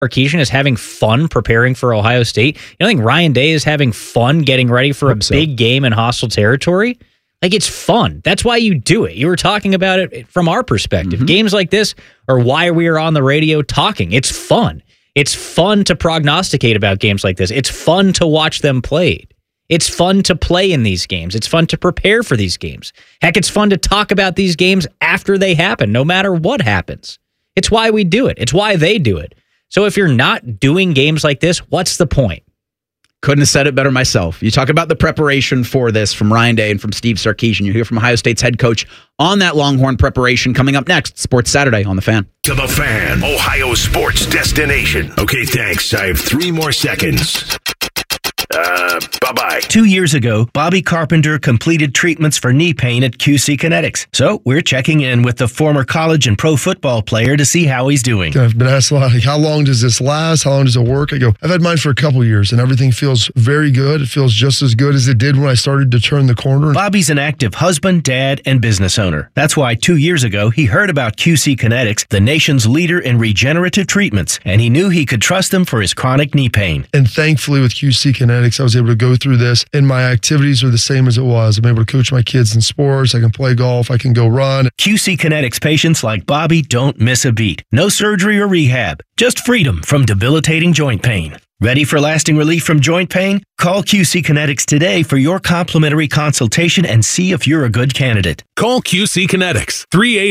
Sarkisian is having fun preparing for Ohio State? You don't think Ryan Day is having fun getting ready for a big game in hostile territory? Like, it's fun. That's why you do it. You were talking about it from our perspective. Games like this are why we are on the radio talking. It's fun. It's fun to prognosticate about games like this. It's fun to watch them played. It's fun to play in these games. It's fun to prepare for these games. Heck, it's fun to talk about these games after they happen, no matter what happens. It's why we do it. It's why they do it. So if you're not doing games like this, what's the point? Couldn't have said it better myself. You talk about the preparation for this from Ryan Day and from Steve Sarkisian. You hear from Ohio State's head coach on that Longhorn preparation coming up next. Sports Saturday on The Fan. To The Fan, Ohio sports destination. Okay, thanks. I have 3 more seconds. Bye-bye. 2 years ago, Bobby Carpenter completed treatments for knee pain at QC Kinetics. So we're checking in with the former college and pro football player to see how he's doing. I've been asked a lot, like, how long does this last? How long does it work? I go, I've had mine for a couple years, and everything feels very good. It feels just as good as it did when I started to turn the corner. Bobby's an active husband, dad, and business owner. That's why 2 years ago, he heard about QC Kinetics, the nation's leader in regenerative treatments, and he knew he could trust them for his chronic knee pain. And thankfully, with QC Kinetics, I was able to go through this, and my activities are the same as it was. I'm able to coach my kids in sports. I can play golf. I can go run. QC Kinetics patients like Bobby don't miss a beat. No surgery or rehab, just freedom from debilitating joint pain. Ready for lasting relief from joint pain? Call QC Kinetics today for your complimentary consultation and see if you're a good candidate. Call QC Kinetics,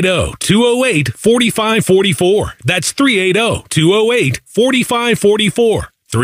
380-208-4544. That's 380-208-4544.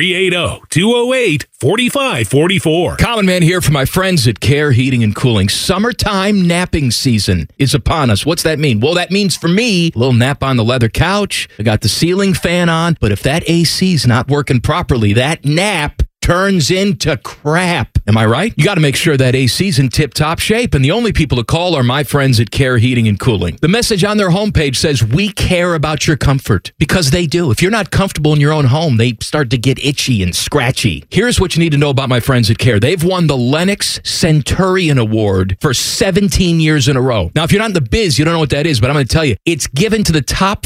380-208-4544. Common Man here for my friends at Care Heating and Cooling. Summertime napping season is upon us. What's that mean? Well, that means for me, a little nap on the leather couch. I got the ceiling fan on, but if that AC's not working properly, that nap turns into crap. Am I right? You got to make sure that AC's in tip-top shape, and the only people to call are my friends at Care Heating and Cooling. The message on their homepage says, we care about your comfort, because they do. If you're not comfortable in your own home, they start to get itchy and scratchy. Here's what you need to know about my friends at Care. They've won the Lennox Centurion Award for 17 years in a row. Now, if you're not in the biz, you don't know what that is, but I'm going to tell you, it's given to the top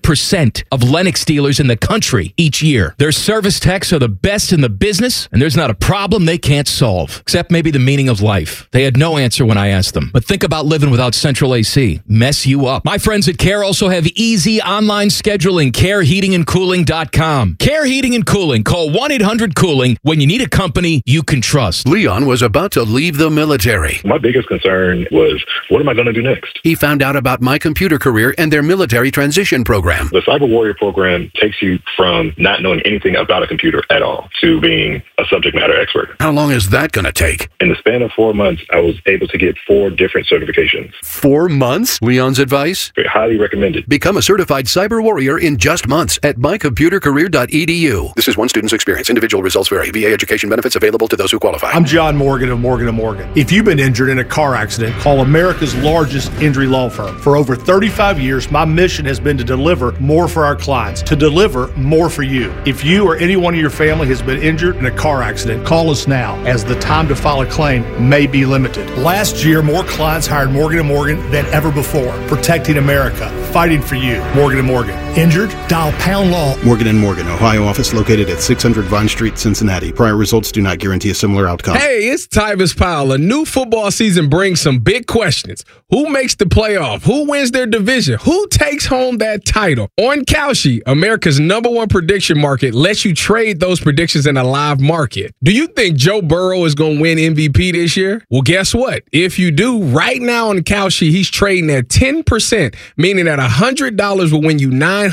5% of Lennox dealers in the country each year. Their service techs are the best in the business, and there's not a problem they can't solve, except maybe the meaning of life. They had no answer when I asked them. But think about living without central AC. Mess you up. My friends at Care also have easy online scheduling. CareHeatingandCooling.com. Care Heating and Cooling. Call 1-800-COOLING when you need a company you can trust. Leon was about to leave the military. My biggest concern was, what am I going to do next? He found out about My Computer Career and their military transition program. The Cyber Warrior program takes you from not knowing anything about a computer at all to being a subject matter expert. How long is that going to take? In the span of 4 months, I was able to get 4 different certifications. 4 months? Leon's advice? Highly recommended. Become a certified cyber warrior in just months at mycomputercareer.edu. This is one student's experience. Individual results vary. VA education benefits available to those who qualify. I'm John Morgan of Morgan & Morgan. If you've been injured in a car accident, call America's largest injury law firm. For over 35 years, my mission has been to deliver more for our clients, to deliver more for you. If you or anyone in your family has been injured in a car accident, call us now, as the time to file a claim may be limited. Last year, more clients hired Morgan & Morgan than ever before. Protecting America, fighting for you. Morgan & Morgan. Injured? Dial pound law. Morgan & Morgan, Ohio office located at 600 Vine Street, Cincinnati. Prior results do not guarantee a similar outcome. Hey, it's Tyvis Powell. A new football season brings some big questions. Who makes the playoff? Who wins their division? Who takes home that title? On Kalshi, America's #1 prediction market, lets you trade those predictions in a live market. Do you think Joe Burrow is going to win MVP this year? Well, guess what? If you do, right now on Kalshi, he's trading at 10%, meaning that $100 will win you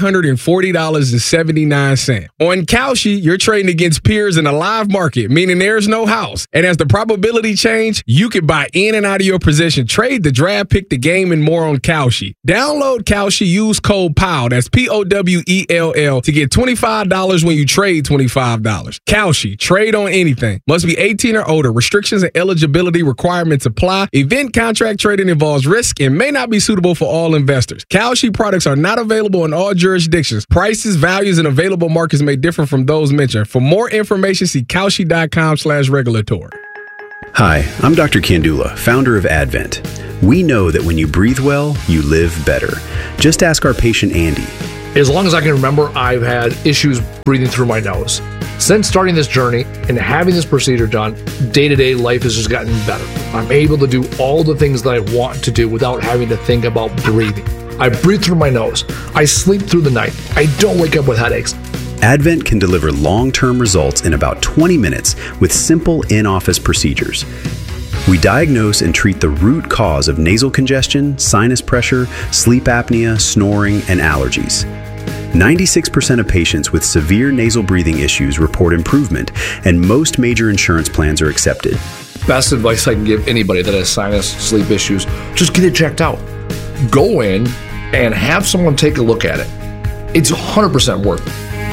$940.79. On Kalshi, you're trading against peers in a live market, meaning there's no house. And as the probability change, you can buy in and out of your position, trade the draft, pick the game, and more on Kalshi. Download Kalshi, use code POWELL, that's POWELL, to get $25 when you trade $25. Kalshi, trade on anything. Must be 18 or older. Restrictions and eligibility requirements apply. Event contract trading involves risk and may not be suitable for all investors. Kalshi products are not available in all jurisdictions. Prices, values, and available markets may differ from those mentioned. For more information, see Kalshi.com/regulatory. Hi, I'm Dr. Kandula, founder of Advent. We know that when you breathe well, you live better. Just ask our patient Andy. As long as I can remember, I've had issues breathing through my nose. Since starting this journey and having this procedure done, day-to-day life has just gotten better. I'm able to do all the things that I want to do without having to think about breathing. I breathe through my nose. I sleep through the night. I don't wake up with headaches. Advent can deliver long-term results in about 20 minutes with simple in-office procedures. We diagnose and treat the root cause of nasal congestion, sinus pressure, sleep apnea, snoring, and allergies. 96% of patients with severe nasal breathing issues report improvement, and most major insurance plans are accepted. Best advice I can give anybody that has sinus, sleep issues, just get it checked out. Go in and have someone take a look at it. It's 100% worth it.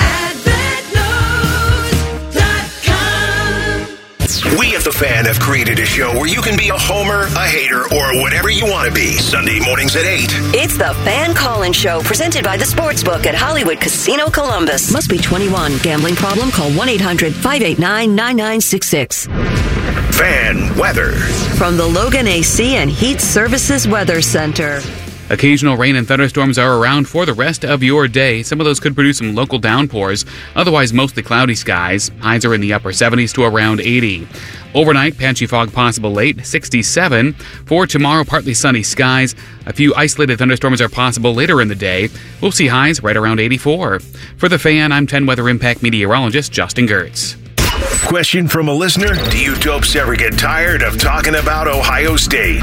We at The Fan have created a show where you can be a homer, a hater, or whatever you want to be. Sunday mornings at 8. It's The Fan Call-In Show, presented by the Sportsbook at Hollywood Casino Columbus. Must be 21. Gambling problem? Call 1-800-589-9966. Fan weather. From the Logan AC and Heat Services Weather Center. Occasional rain and thunderstorms are around for the rest of your day. Some of those could produce some local downpours. Otherwise, mostly cloudy skies. Highs are in the upper 70s to around 80. Overnight, patchy fog possible late, 67. For tomorrow, partly sunny skies. A few isolated thunderstorms are possible later in the day. We'll see highs right around 84. For The Fan, I'm 10 Weather Impact meteorologist Justin Gertz. Question from a listener: do you dopes ever get tired of talking about Ohio State?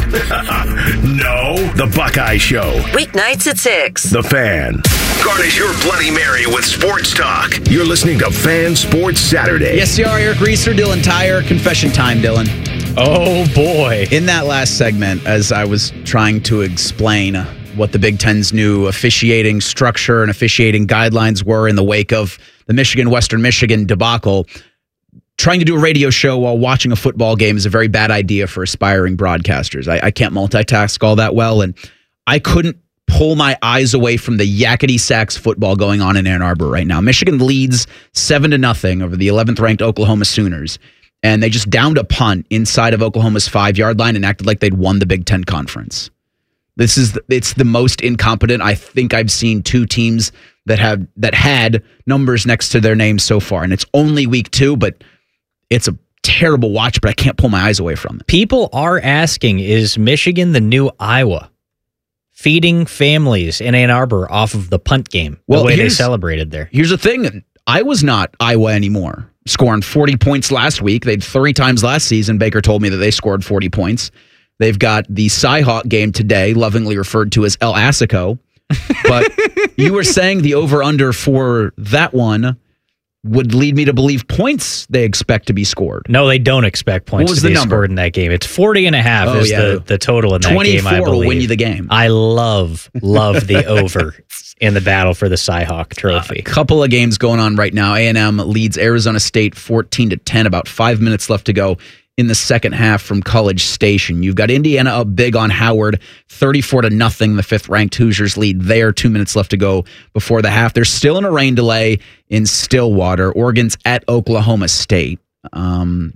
No, the Buckeye Show. Weeknights at 6. The Fan. Garnish your Bloody Mary with sports talk. You're listening to Fan Sports Saturday. Yes, you are. Eric Reeser, Dylan Tyre. Confession time, Dylan. Oh, boy. In that last segment, as I was trying to explain what the Big Ten's new officiating structure and officiating guidelines were in the wake of the Michigan-Western Michigan debacle, trying to do a radio show while watching a football game is a very bad idea for aspiring broadcasters. I can't multitask all that well, and I couldn't pull my eyes away from the yakety-sax football going on in Ann Arbor right now. Michigan leads 7-0 over the 11th-ranked Oklahoma Sooners, and they just downed a punt inside of Oklahoma's 5-yard line and acted like they'd won the Big Ten Conference. It's the most incompetent I think I've seen two teams that had numbers next to their names so far, and it's only week 2, but it's a terrible watch, but I can't pull my eyes away from it. People are asking, is Michigan the new Iowa? Feeding families in Ann Arbor off of the punt game, the way they celebrated there. Here's the thing. Iowa's not Iowa anymore. Scoring 40 points last week. They'd 3 times last season. Baker told me that they scored 40 points. They've got the Cyhawk game today, lovingly referred to as El Assico. But you were saying the over-under for that one would lead me to believe points they expect to be scored. No, they don't expect points to be scored in that game. It's 40.5 is the total in that game, I believe. 24 will win you the game. I love the over in the battle for the Cyhawk trophy. A couple of games going on right now. A&M leads Arizona State 14-10, about 5 minutes left to go in the second half from College Station. You've got Indiana up big on Howard, 34-0. The 5th-ranked Hoosiers lead there. 2 minutes left to go before the half. They're still in a rain delay in Stillwater. Oregon's at Oklahoma State. The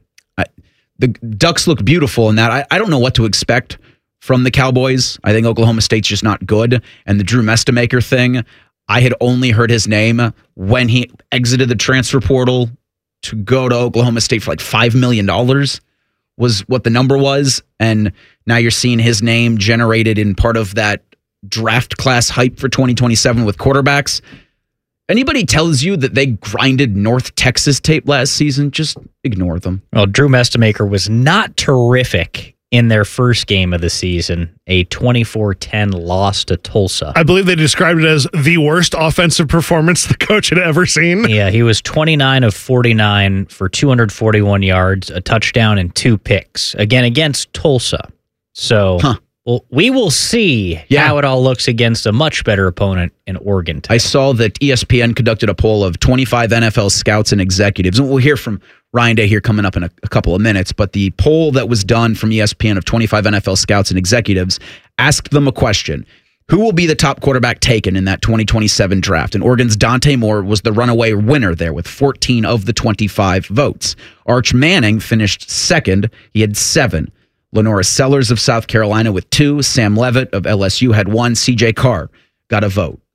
Ducks look beautiful in that. I don't know what to expect from the Cowboys. I think Oklahoma State's just not good. And the Drew Mestamaker thing, I had only heard his name when he exited the transfer portal to go to Oklahoma State for like $5 million. Was what the number was, and now you're seeing his name generated in part of that draft class hype for 2027 with quarterbacks. Anybody tells you that they grinded North Texas tape last season, just ignore them. Well, Drew Mestamaker was not terrific in their first game of the season, a 24-10 loss to Tulsa. I believe they described it as the worst offensive performance the coach had ever seen. Yeah, he was 29 of 49 for 241 yards, a touchdown, and 2 picks, again against Tulsa. So well, we will see how it all looks against a much better opponent in Oregon today. I saw that ESPN conducted a poll of 25 NFL scouts and executives, and we'll hear from Ryan Day here coming up in a couple of minutes, but the poll that was done from ESPN of 25 NFL scouts and executives asked them a question. Who will be the top quarterback taken in that 2027 draft? And Oregon's Dante Moore was the runaway winner there with 14 of the 25 votes. Arch Manning finished second. He had 7. Lenora Sellers of South Carolina with 2. Sam Levitt of LSU had 1. CJ Carr got a vote.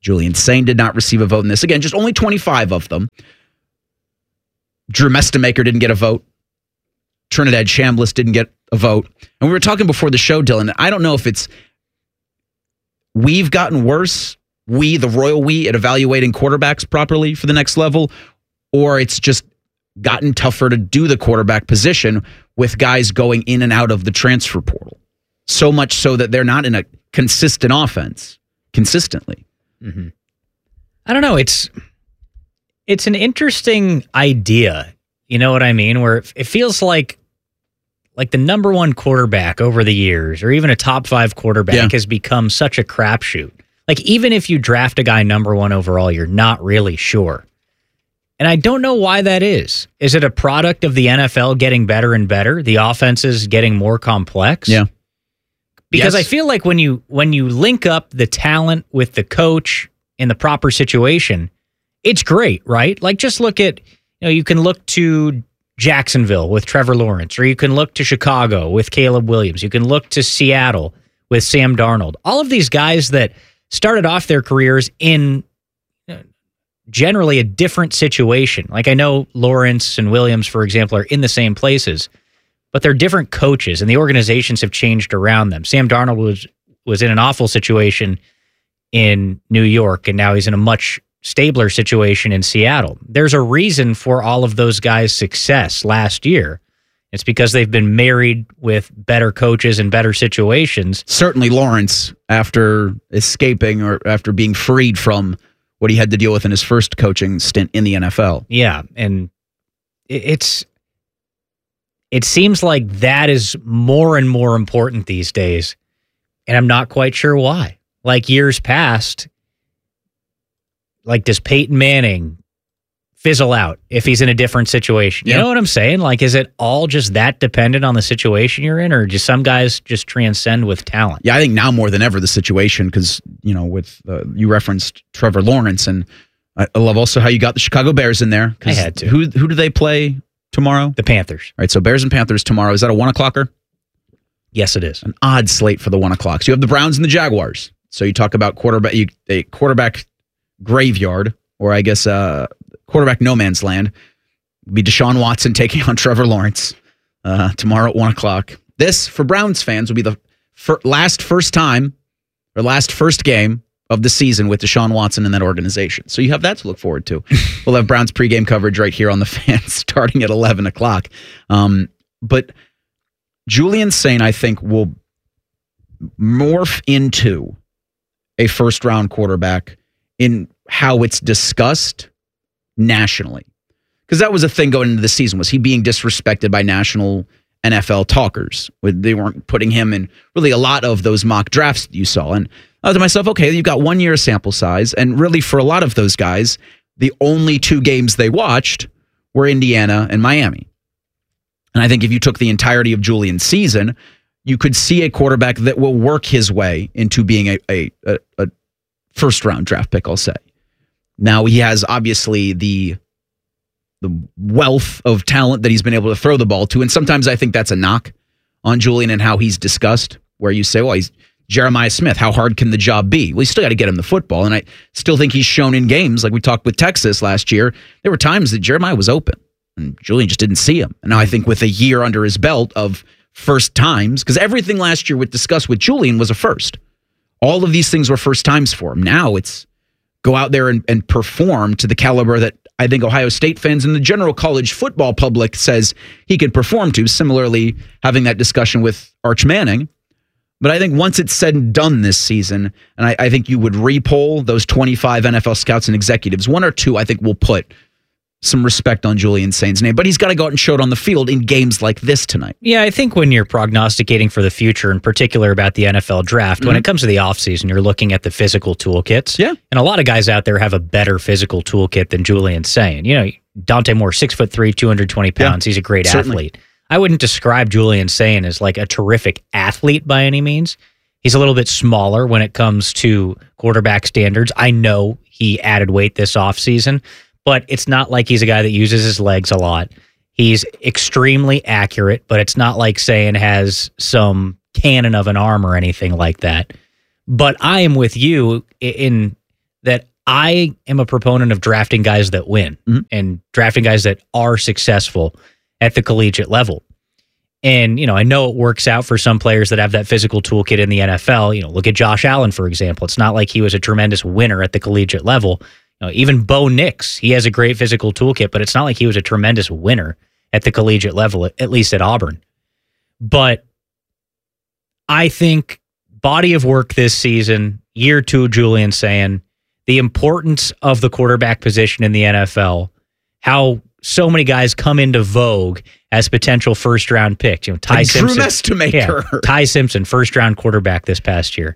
Julian Sain did not receive a vote in this. Again, just only 25 of them. Drew Mestemaker didn't get a vote. Trinidad Chambliss didn't get a vote. And we were talking before the show, Dylan, I don't know if it's we've gotten worse, the royal we, at evaluating quarterbacks properly for the next level, or it's just gotten tougher to do the quarterback position with guys going in and out of the transfer portal. So much so that they're not in a consistent offense consistently. Mm-hmm. I don't know. It's an interesting idea. You know what I mean? Where it feels like the number one quarterback over the years, or even a top 5 quarterback, has become such a crapshoot. Like, even if you draft a guy number 1 overall, you're not really sure. And I don't know why that is. Is it a product of the NFL getting better and better? The offenses getting more complex? Yeah. Because I feel like when you link up the talent with the coach in the proper situation, it's great, right? Like, just look at, you can look to Jacksonville with Trevor Lawrence, or you can look to Chicago with Caleb Williams. You can look to Seattle with Sam Darnold. All of these guys that started off their careers in generally a different situation. Like, I know Lawrence and Williams, for example, are in the same places, but they're different coaches, and the organizations have changed around them. Sam Darnold was in an awful situation in New York, and now he's in a much stabler situation in Seattle. There's a reason for all of those guys' success last year. It's because they've been married with better coaches and better situations. Certainly Lawrence, after escaping or after being freed from what he had to deal with in his first coaching stint in the NFL. Yeah, and it seems like that is more and more important these days, and I'm not quite sure why. Like, years past, like, does Peyton Manning fizzle out if he's in a different situation? You know what I'm saying? Like, is it all just that dependent on the situation you're in, or do some guys just transcend with talent? Yeah, I think now more than ever the situation, because, with you referenced Trevor Lawrence, and I love also how you got the Chicago Bears in there. I had to. Who do they play tomorrow? The Panthers. All right, so Bears and Panthers tomorrow. Is that a 1 o'clocker? Yes, it is. An odd slate for the 1 o'clock. So you have the Browns and the Jaguars. So you talk about a quarterback graveyard, or I guess quarterback no man's land. It'll be Deshaun Watson taking on Trevor Lawrence tomorrow at 1 o'clock. This, for Browns fans, will be the last first game of the season with Deshaun Watson in that organization. So you have that to look forward to. We'll have Browns pregame coverage right here on the Fan starting at 11 o'clock. But Julian Sain, I think, will morph into a first-round quarterback in how it's discussed nationally. Because that was a thing going into the season. Was he being disrespected by national NFL talkers? They weren't putting him in really a lot of those mock drafts that you saw. And I thought to myself, okay, you've got 1 year sample size. And really, for a lot of those guys, the only 2 games they watched were Indiana and Miami. And I think if you took the entirety of Julian's season, you could see a quarterback that will work his way into being a first-round draft pick, I'll say. Now, he has obviously the wealth of talent that he's been able to throw the ball to, and sometimes I think that's a knock on Julian and how he's discussed, where you say, well, he's Jeremiah Smith. How hard can the job be? Well, you still got to get him the football, and I still think he's shown in games, like we talked with Texas last year, there were times that Jeremiah was open, and Julian just didn't see him. And now I think with a year under his belt of first times, because everything last year discussed with Julian was a first. All of these things were first times for him. Now it's go out there and perform to the caliber that I think Ohio State fans and the general college football public says he could perform to. Similarly, having that discussion with Arch Manning. But I think once it's said and done this season, and I think you would re-poll those 25 NFL scouts and executives, 1 or 2 I think will put some respect on Julian Sain's name, but he's got to go out and show it on the field in games like this tonight. Yeah, I think when you're prognosticating for the future, in particular about the NFL draft, when it comes to the offseason, you're looking at the physical toolkits. Yeah. And a lot of guys out there have a better physical toolkit than Julian Sain. Dante Moore, 6'3", 220 pounds. Yeah, he's a great athlete. I wouldn't describe Julian Sain as like a terrific athlete by any means. He's a little bit smaller when it comes to quarterback standards. I know he added weight this offseason, but it's not like he's a guy that uses his legs a lot. He's extremely accurate, but it's not like Sain has some cannon of an arm or anything like that. But I am with you in that I am a proponent of drafting guys that win and drafting guys that are successful at the collegiate level. And, I know it works out for some players that have that physical toolkit in the NFL. Look at Josh Allen, for example. It's not like he was a tremendous winner at the collegiate level. Even Bo Nix, he has a great physical toolkit, but it's not like he was a tremendous winner at the collegiate level, at least at Auburn. But I think body of work this season, year 2, Julian saying, the importance of the quarterback position in the NFL, how so many guys come into vogue as potential first-round picks. Ty Simpson, Drew Nestemaker. Ty Simpson, first-round quarterback this past year.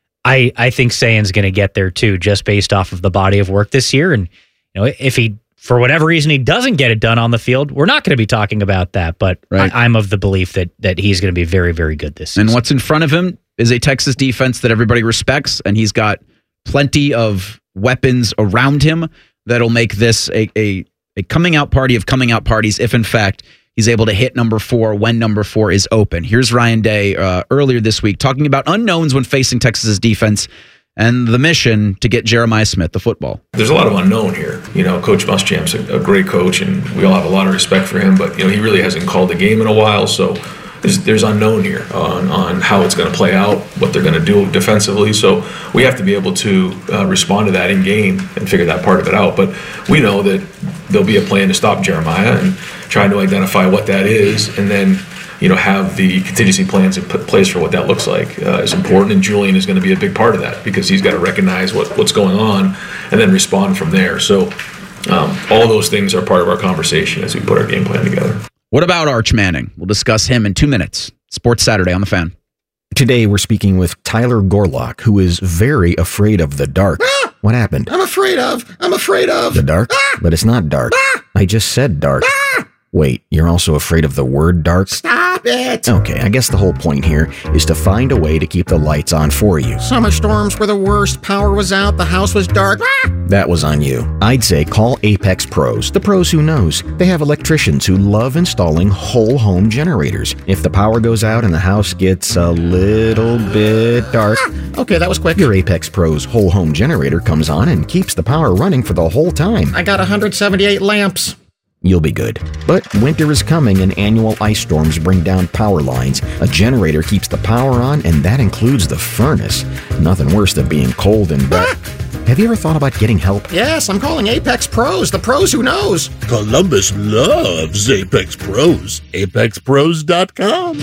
I think Sayan's going to get there too, just based off of the body of work this year. And if he, for whatever reason, he doesn't get it done on the field, we're not going to be talking about that. But I'm of the belief that he's going to be very, very good this season. And what's in front of him is a Texas defense that everybody respects, and he's got plenty of weapons around him that'll make this a coming out party of coming out parties if, in fact, he's able to hit number 4 when number 4 is open. Here's Ryan Day earlier this week talking about unknowns when facing Texas's defense and the mission to get Jeremiah Smith the football. There's a lot of unknown here. Coach Muschamp's a great coach, and we all have a lot of respect for him, but, he really hasn't called the game in a while, so there's unknown here on how it's going to play out, what they're going to do defensively. So we have to be able to respond to that in game and figure that part of it out. But we know that there'll be a plan to stop Jeremiah and trying to identify what that is, and then have the contingency plans in place for what that looks like is important. And Julian is going to be a big part of that because he's got to recognize what's going on and then respond from there. So all those things are part of our conversation as we put our game plan together. What about Arch Manning? We'll discuss him in 2 minutes. Sports Saturday on The Fan. Today we're speaking with Tyler Gorlock, who is very afraid of the dark. What happened? I'm afraid of The dark? But it's not dark. I just said dark. Wait, you're also afraid of the word dark? Stop it! Okay, I guess the whole point here is to find a way to keep the lights on for you. Summer storms were the worst. Power was out. The house was dark. That was on you. I'd say call Apex Pros, the pros who knows. They have electricians who love installing whole home generators. If the power goes out and the house gets a little bit dark, okay, that was quick. Your Apex Pros whole home generator comes on and keeps the power running for the whole time. I got 178 lamps. You'll be good. But winter is coming and annual ice storms bring down power lines. A generator keeps the power on, and that includes the furnace. Nothing worse than being cold and wet. Have you ever thought about getting help? Yes, I'm calling Apex Pros, the pros who knows. Columbus loves Apex Pros. ApexPros.com.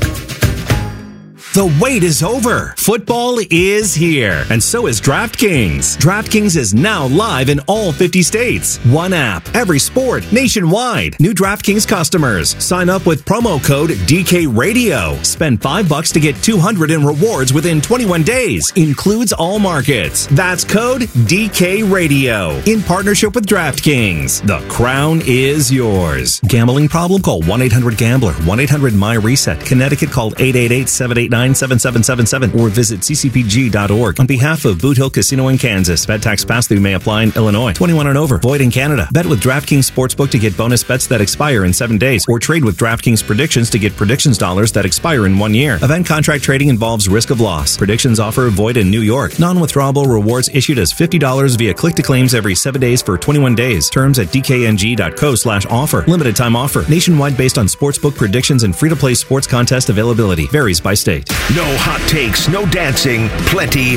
The wait is over. Football is here, and so is DraftKings. DraftKings is now live in all 50 states. One app, every sport, nationwide. New DraftKings customers. Sign up with promo code DKRadio. Spend $5 to get $200 in rewards within 21 days. Includes all markets. That's code DKRadio. In partnership with DraftKings. The crown is yours. Gambling problem? Call 1-800-GAMBLER. 1-800-MY-RESET. Connecticut, call 888-789-7777 or visit ccpg.org. On behalf of Boot Hill Casino in Kansas, bet tax pass-through may apply in Illinois. 21 and over. Void in Canada. Bet with DraftKings Sportsbook to get bonus bets that expire in 7 days, or trade with DraftKings Predictions to get predictions dollars that expire in 1 year. Event contract trading involves risk of loss. Predictions offer void in New York. Non-withdrawable rewards issued as $50 via click-to-claims every 7 days for 21 days. Terms at dkng.co/offer. Limited time offer. Nationwide based on sportsbook predictions and free-to-play sports contest availability. Varies by state. No hot takes, no dancing, plenty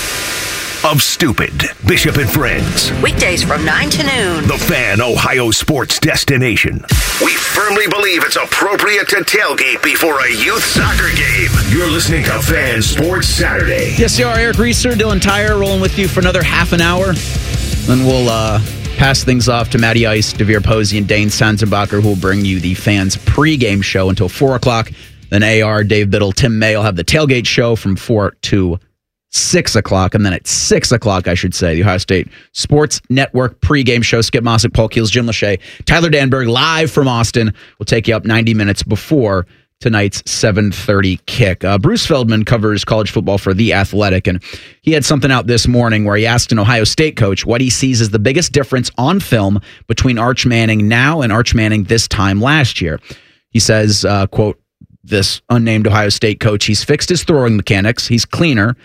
of stupid. Bishop and Friends. Weekdays from 9 to noon. The Fan, Ohio sports destination. We firmly believe it's appropriate to tailgate before a youth soccer game. You're listening to Fan Sports Saturday. Yes, you are. Eric Reeser, Dylan Tyre, rolling with you for another half an hour. Then we'll pass things off to Matty Ice, DeVere Posey, and Dane Sanzenbacher, who will bring you the Fans pregame show until 4 o'clock. Then AR, Dave Biddle, Tim May will have the tailgate show from 4 to 6 o'clock. And then at 6 o'clock, I should say, the Ohio State Sports Network pregame show. Skip Mossick, Paul Keels, Jim Lachey, Tyler Danberg, live from Austin. We'll take you up 90 minutes before tonight's 7:30 kick. Bruce Feldman covers college football for The Athletic, and he had something out this morning where he asked an Ohio State coach what he sees as the biggest difference on film between Arch Manning now and Arch Manning this time last year. He says, quote, this unnamed Ohio State coach, he's fixed his throwing mechanics. He's cleaner.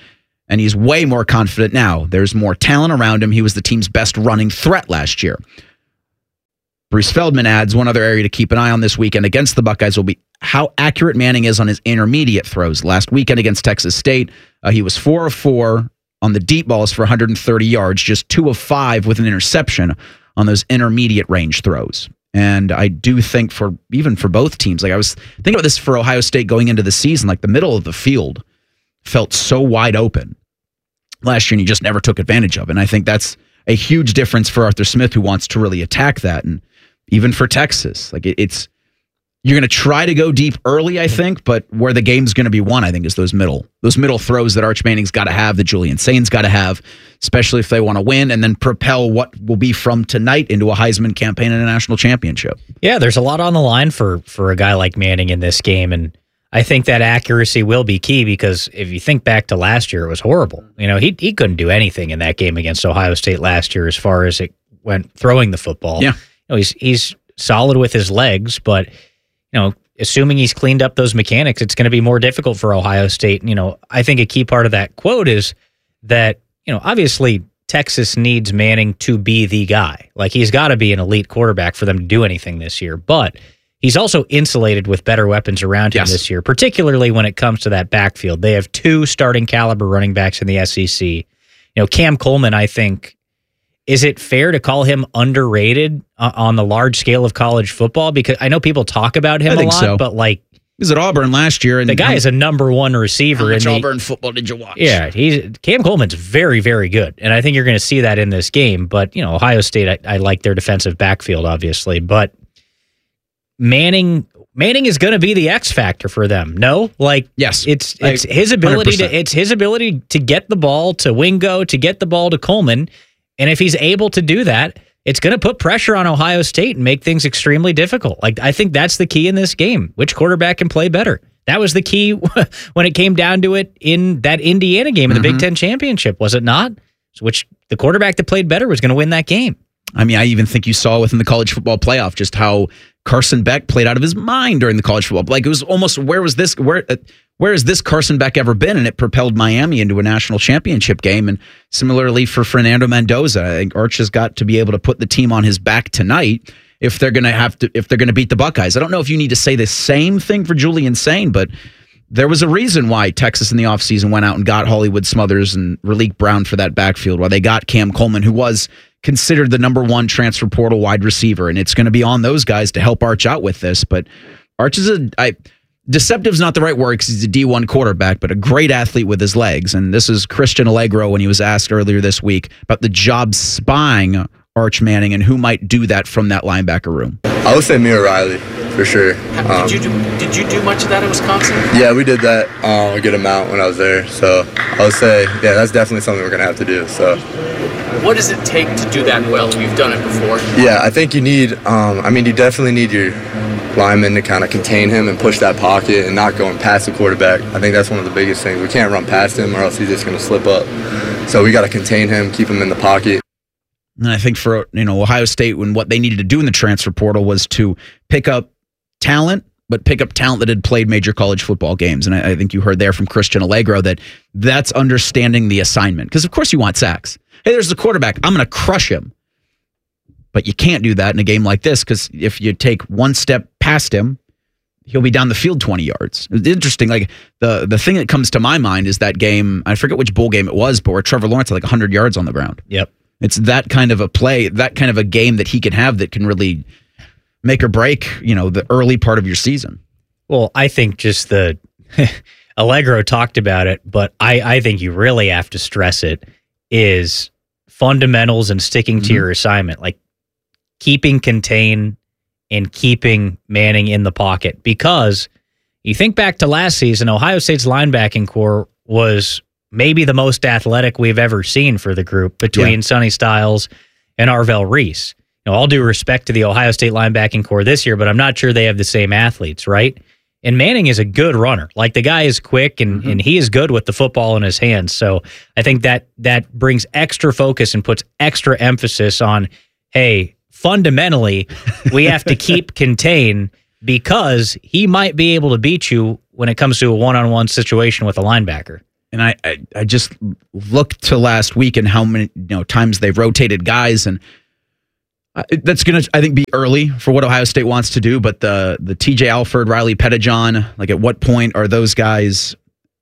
and he's way more confident now. There's more talent around him. He was the team's best running threat last year. Bruce Feldman adds one other area to keep an eye on this weekend against the Buckeyes will be how accurate Manning is on his intermediate throws. Last weekend against Texas State, he was 4 of 4 on the deep balls for 130 yards, just 2 of 5 with an interception on those intermediate range throws. And I do think even for both teams, like I was thinking about this for Ohio State going into the season, like the middle of the field felt so wide open last year and he just never took advantage of it. And I think that's a huge difference for Arthur Smith, who wants to really attack that. And even for Texas, like you're going to try to go deep early, I think, but where the game's going to be won, I think, is those middle throws that Arch Manning's got to have, that Julian Saint's got to have, especially if they want to win, and then propel what will be from tonight into a Heisman campaign and a national championship. Yeah, there's a lot on the line for a guy like Manning in this game, and I think that accuracy will be key, because if you think back to last year, it was horrible. He couldn't do anything in that game against Ohio State last year as far as it went throwing the football. Yeah. He's solid with his legs, but assuming he's cleaned up those mechanics, it's going to be more difficult for Ohio State. I think a key part of that quote is that, obviously Texas needs Manning to be the guy. Like, he's got to be an elite quarterback for them to do anything this year, but he's also insulated with better weapons around him this year, particularly when it comes to that backfield. They have 2 starting caliber running backs in the SEC. Cam Coleman, I think, is it fair to call him underrated on the large scale of college football? Because I know people talk about him a lot, but like, he was at Auburn last year, and the guy is a number 1 receiver. How much Auburn football did you watch? Yeah, Cam Coleman's very, very good, and I think you're going to see that in this game. But Ohio State, I like their defensive backfield, obviously, but Manning is going to be the X factor for them. No, yes, it's his ability 100%. to get the ball to Wingo, to get the ball to Coleman. And if he's able to do that, it's going to put pressure on Ohio State and make things extremely difficult. I think that's the key in this game. Which quarterback can play better? That was the key when it came down to it in that Indiana game in the Big Ten Championship, was it not? Which the quarterback that played better was going to win that game. I mean, I even think you saw within the college football playoff just how Carson Beck played out of his mind during the college football. Like, it was almost, where has this Carson Beck ever been? And it propelled Miami into a national championship game. And similarly for Fernando Mendoza, I think Arch has got to be able to put the team on his back tonight if they're going to beat the Buckeyes. I don't know if you need to say the same thing for Julian Saint, but there was a reason why Texas in the offseason went out and got Hollywood Smothers and Raleek Brown for that backfield, why they got Cam Coleman, who was considered the number 1 transfer portal wide receiver. And it's going to be on those guys to help Arch out with this. But Arch is deceptive's not the right word because he's a D1 quarterback, but a great athlete with his legs. And this is Christian Allegro when he was asked earlier this week about the job spying Arch Manning and who might do that from that linebacker room. I would say Mia Riley, for sure. Did you do much of that at Wisconsin? Yeah, we did that a good amount when I was there. So I would say, yeah, that's definitely something we're going to have to do. So, what does it take to do that well? You've done it before. Yeah, I think you need, you definitely need your linemen to kind of contain him and push that pocket and not going past the quarterback. I think that's one of the biggest things. We can't run past him or else he's just going to slip up. So we got to contain him, keep him in the pocket. And I think for Ohio State, when what they needed to do in the transfer portal was to pick up talent, but pick up talent that had played major college football games. And I think you heard there from Christian Allegro that's understanding the assignment. Because of course you want sacks. Hey, there's the quarterback. I'm going to crush him. But you can't do that in a game like this, because if you take one step past him, he'll be down the field 20 yards. It's interesting. Like the thing that comes to my mind is that game, I forget which bowl game it was, but where Trevor Lawrence had 100 yards on the ground. Yep. It's that kind of a play, that kind of a game that he can have that can really make or break, the early part of your season. Well, I think just the Allegro talked about it, but I think you really have to stress it is fundamentals and sticking to your assignment, like keeping contain and keeping Manning in the pocket. Because you think back to last season, Ohio State's linebacking core was maybe the most athletic we've ever seen for the group between Sonny Styles and Arvell Reese. All due respect to the Ohio State linebacking core this year, but I'm not sure they have the same athletes, right? And Manning is a good runner. Like, the guy is quick and he is good with the football in his hands. So I think that brings extra focus and puts extra emphasis on, hey, fundamentally, we have to keep contain because he might be able to beat you when it comes to a one-on-one situation with a linebacker. And I just looked to last week and how many times they've rotated guys, and that's going to, I think, be early for what Ohio State wants to do. But the TJ Alford, Riley Pettijohn, like at what point are those guys,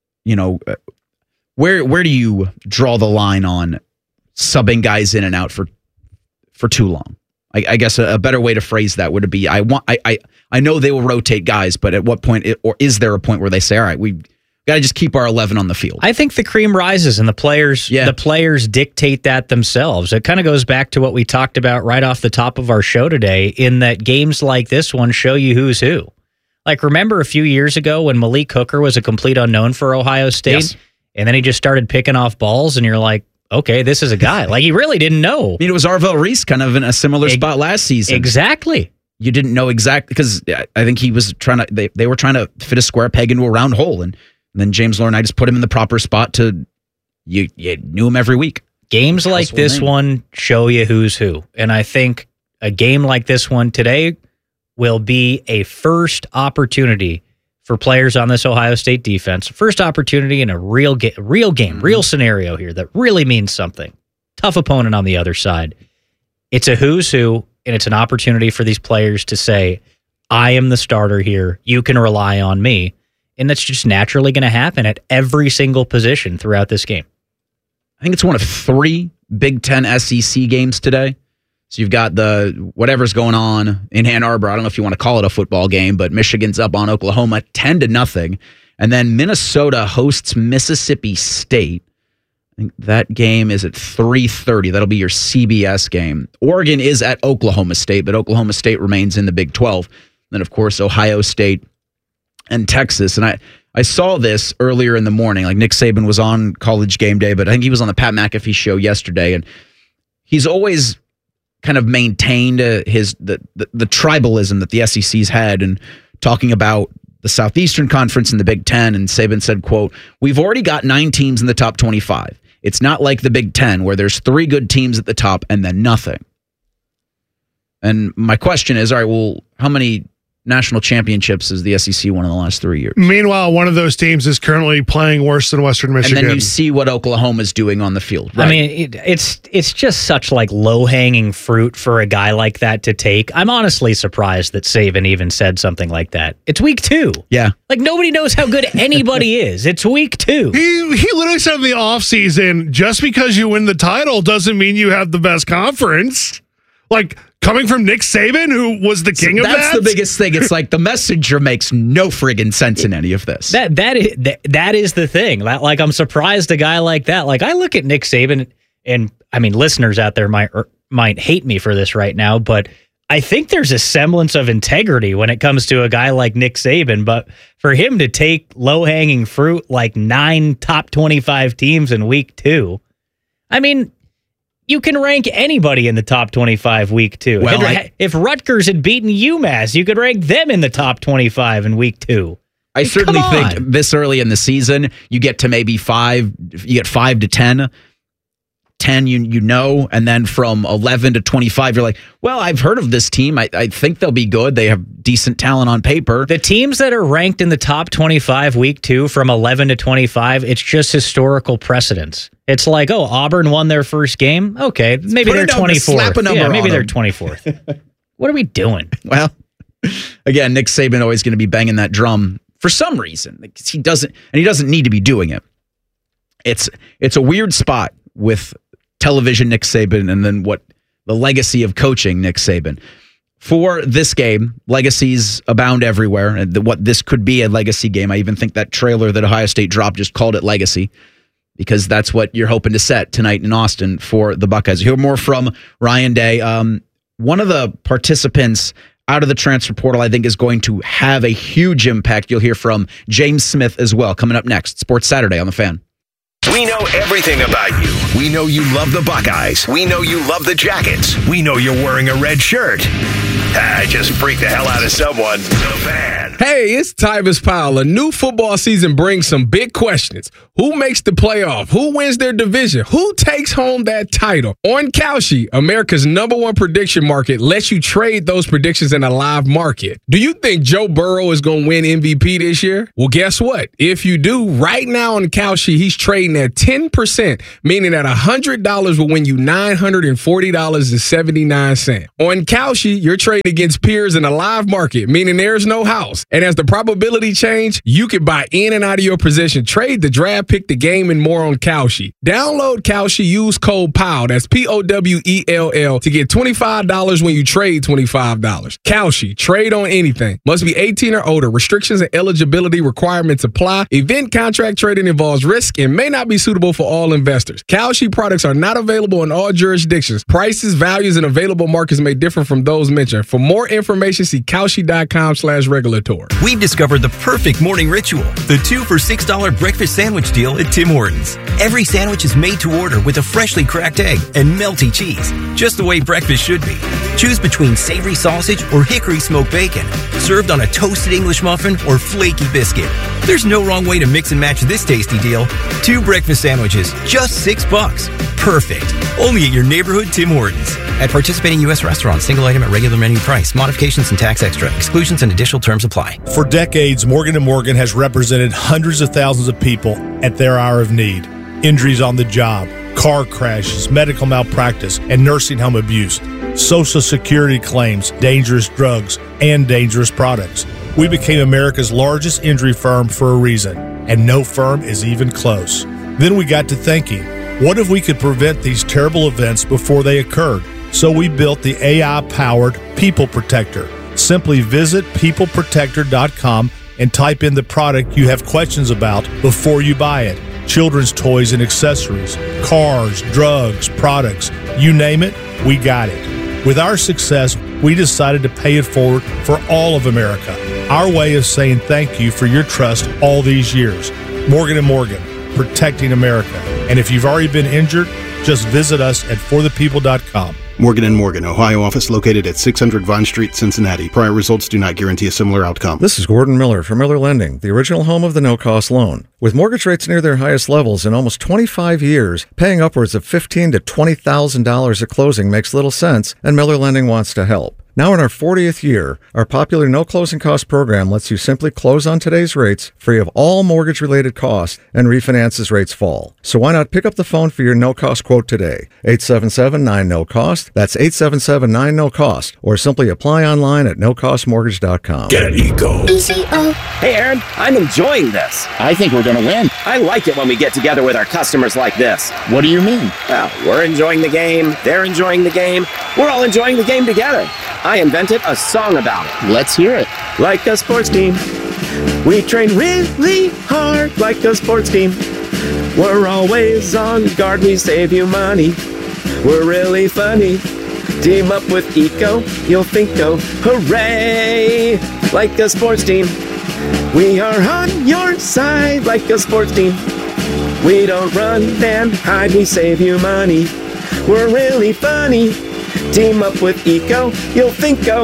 where do you draw the line on subbing guys in and out for too long? I guess a better way to phrase that would be, I know they will rotate guys, but at what point, or is there a point where they say, all right, we got to just keep our 11 on the field? I think the cream rises and the players dictate that themselves. It kind of goes back to what we talked about right off the top of our show today, in that games like this one show you who's who. Like, remember a few years ago when Malik Hooker was a complete unknown for Ohio State? Yes. And then he just started picking off balls, and you're like, okay, this is a guy. Like, he really didn't know. It was Arvell Reese kind of in a similar spot last season. Exactly. You didn't know exactly, because I think he was trying to, they were trying to fit a square peg into a round hole. And then James Laurinaitis just put him in the proper spot to, you knew him every week. Games like this one show you who's who. And I think a game like this one today will be a first opportunity for players on this Ohio State defense. First opportunity in a real game, real scenario here that really means something. Tough opponent on the other side. It's a who's who, and it's an opportunity for these players to say, I am the starter here. You can rely on me. And that's just naturally going to happen at every single position throughout this game. I think it's one of 3 Big Ten SEC games today. So you've got the whatever's going on in Ann Arbor. I don't know if you want to call it a football game, but Michigan's up on Oklahoma 10-0. And then Minnesota hosts Mississippi State. I think that game is at 3:30. That'll be your CBS game. Oregon is at Oklahoma State, but Oklahoma State remains in the Big 12. Then, of course, Ohio State and Texas. And I saw this earlier in the morning. Like, Nick Saban was on College Game Day, but I think he was on the Pat McAfee show yesterday. And he's always kind of maintained the tribalism that the SEC's had, and talking about the Southeastern Conference and the Big Ten. And Saban said, quote, "We've already got 9 teams in the top 25. It's not like the Big Ten where there's 3 good teams at the top and then nothing." And my question is, all right, well, how many national championships has the SEC won in the last 3 years? Meanwhile, one of those teams is currently playing worse than Western Michigan. And then you see what Oklahoma's doing on the field. Right? I mean, it's just such like low-hanging fruit for a guy like that to take. I'm honestly surprised that Saban even said something like that. It's week 2. Yeah. Like, nobody knows how good anybody is. It's week 2. He literally said in the offseason, just because you win the title doesn't mean you have the best conference. Like, coming from Nick Saban, who was the king of that? That's the biggest thing. It's like the messenger makes no friggin' sense in any of this. That is the thing. Like, I'm surprised a guy like that. Like, I look at Nick Saban, and I mean, listeners out there might hate me for this right now, but I think there's a semblance of integrity when it comes to a guy like Nick Saban. But for him to take low-hanging fruit like 9 top 25 teams in week 2, I mean, you can rank anybody in the top 25 week 2. Well, if Rutgers had beaten UMass, you could rank them in the top 25 in week 2. I certainly think this early in the season, you get to maybe 5, you get 5 to 10. 10, you know, and then from 11 to 25, you're like, well, I've heard of this team. I think they'll be good. They have decent talent on paper. The teams that are ranked in the top 25 week 2 from 11 to 25, it's just historical precedence. It's like, oh, Auburn won their first game. Okay, maybe they're 24th. Yeah, maybe they're 24th. What are we doing? Well, again, Nick Saban always going to be banging that drum for some reason. He doesn't need to be doing it. It's a weird spot with television Nick Saban and then what the legacy of coaching Nick Saban. For this game, legacies abound everywhere. And what this could be a legacy game. I even think that trailer that Ohio State dropped just called it legacy, because that's what you're hoping to set tonight in Austin for the Buckeyes. You hear more from Ryan Day. One of the participants out of the transfer portal, I think, is going to have a huge impact. You'll hear from James Smith as well coming up next. Sports Saturday on The Fan. We know everything about you. We know you love the Buckeyes. We know you love the Jackets. We know you're wearing a red shirt. I just freaked the hell out of someone. The Fan. Hey, it's Tyvis Powell. A new football season brings some big questions. Who makes the playoff? Who wins their division? Who takes home that title? On Kalshi, America's #1 prediction market, lets you trade those predictions in a live market. Do you think Joe Burrow is going to win MVP this year? Well, guess what? If you do, right now on Kalshi, he's trading at 10%, meaning that $100 will win you $940.79. On Kalshi, you're trading against peers in a live market, meaning there's no house. And as the probability change, you can buy in and out of your position, trade the draft, pick the game, and more on Kalshi. Download Kalshi, use code POWELL, that's POWELL, to get $25 when you trade $25. Kalshi, trade on anything. Must be 18 or older. Restrictions and eligibility requirements apply. Event contract trading involves risk and may not be suitable for all investors. Kalshi products are not available in all jurisdictions. Prices, values, and available markets may differ from those mentioned. For more information, see Kalshi.com/regulatory. We've discovered the perfect morning ritual, the 2 for $6 breakfast sandwich deal at Tim Hortons. Every sandwich is made to order with a freshly cracked egg and melty cheese, just the way breakfast should be. Choose between savory sausage or hickory smoked bacon, served on a toasted English muffin or flaky biscuit. There's no wrong way to mix and match this tasty deal. 2 breakfast sandwiches, just $6. Perfect. Only at your neighborhood Tim Hortons. At participating U.S. restaurants, single item at regular menu price. Modifications and tax extra. Exclusions and additional terms apply. For decades, Morgan & Morgan has represented hundreds of thousands of people at their hour of need. Injuries on the job, car crashes, medical malpractice, and nursing home abuse, Social Security claims, dangerous drugs, and dangerous products. We became America's largest injury firm for a reason, and no firm is even close. Then we got to thinking, what if we could prevent these terrible events before they occurred? So we built the AI-powered People Protector. Simply visit peopleprotector.com and type in the product you have questions about before you buy it. Children's toys and accessories, cars, drugs, products, you name it, we got it. With our success, we decided to pay it forward for all of America. Our way of saying thank you for your trust all these years. Morgan & Morgan, protecting America. And if you've already been injured, just visit us at forthepeople.com. Morgan & Morgan, Ohio office located at 600 Vine Street, Cincinnati. Prior results do not guarantee a similar outcome. This is Gordon Miller from Miller Lending, the original home of the no-cost loan. With mortgage rates near their highest levels in almost 25 years, paying upwards of $15,000 to $20,000 at closing makes little sense, and Miller Lending wants to help. Now in our 40th year, our popular no closing cost program lets you simply close on today's rates, free of all mortgage-related costs, and refinance as rates fall. So why not pick up the phone for your no-cost quote today? 877-9-NO-COST. That's 877-9-NO-COST. Or simply apply online at nocostmortgage.com. Get Eco. Hey, Aaron, I'm enjoying this. I think we're going to win. I like it when we get together with our customers like this. What do you mean? Well, we're enjoying the game. They're enjoying the game. We're all enjoying the game together. I invented a song about it. Let's hear it. Like a sports team, we train really hard like a sports team. We're always on guard, we save you money. We're really funny. Team up with Eco, you'll think, oh, hooray! Like a sports team, we are on your side like a sports team. We don't run and hide, we save you money. We're really funny. Team up with Eco, you'll think, oh,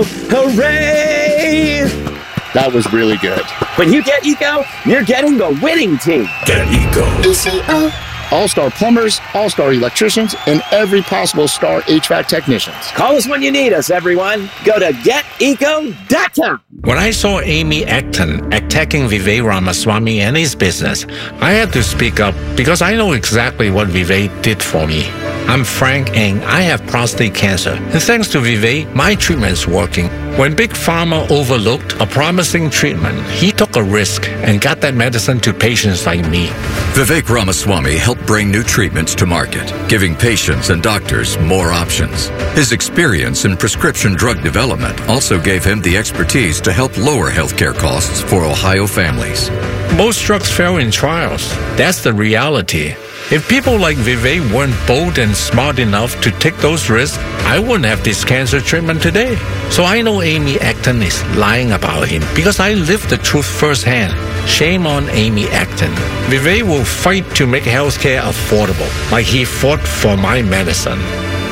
hooray! That was really good. When you get Eco, you're getting the winning team. Get Eco. ECO. All-star plumbers, all-star electricians, and every possible star HVAC technicians. Call us when you need us, everyone. Go to geteco.com. When I saw Amy Acton attacking Vivek Ramaswamy and his business, I had to speak up because I know exactly what Vivek did for me. I'm Frank and I have prostate cancer. And thanks to Vivek, my treatment's working. When Big Pharma overlooked a promising treatment, he took a risk and got that medicine to patients like me. Vivek Ramaswamy helped bring new treatments to market, giving patients and doctors more options. His experience in prescription drug development also gave him the expertise to help lower healthcare costs for Ohio families. Most drugs fail in trials. That's the reality. If people like Vivek weren't bold and smart enough to take those risks, I wouldn't have this cancer treatment today. So I know Amy Acton is lying about him because I lived the truth firsthand. Shame on Amy Acton. Vivek will fight to make healthcare affordable, like he fought for my medicine.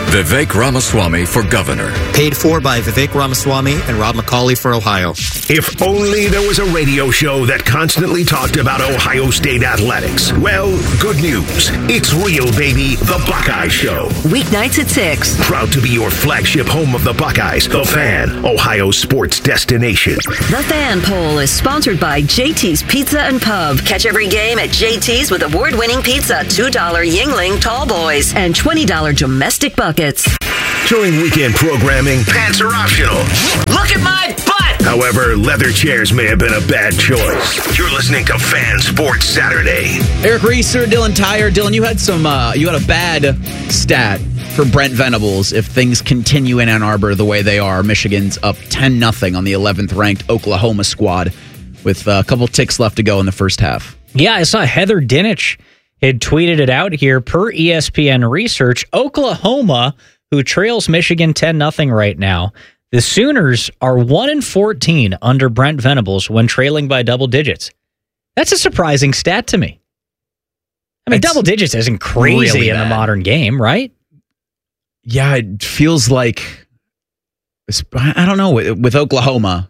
Vivek Ramaswamy for governor. Paid for by Vivek Ramaswamy and Rob McCauley for Ohio. If only there was a radio show that constantly talked about Ohio State athletics. Well, good news. It's real, baby. The Buckeye Show. Weeknights at 6. Proud to be your flagship home of the Buckeyes. The Fan, Ohio sports destination. The Fan Poll is sponsored by JT's Pizza and Pub. Catch every game at JT's with award-winning pizza, $2 Yingling Tall Boys, and $20 domestic buckets. During weekend programming, pants are optional. Look at my butt! However, leather chairs may have been a bad choice. You're listening to Fan Sports Saturday. Eric Reeser, Dylan Tyre. Dylan, you had a bad stat for Brent Venables if things continue in Ann Arbor the way they are. Michigan's up 10-0 on the 11th ranked Oklahoma squad with a couple ticks left to go in the first half. Yeah, I saw Heather Dinich had tweeted it out here. Per ESPN research, Oklahoma, who trails Michigan 10-0 right now, the Sooners are 1-14 under Brent Venables when trailing by double digits. That's a surprising stat to me. I mean, double digits isn't crazy really in the modern game, right? Yeah, it feels like, I don't know, with Oklahoma,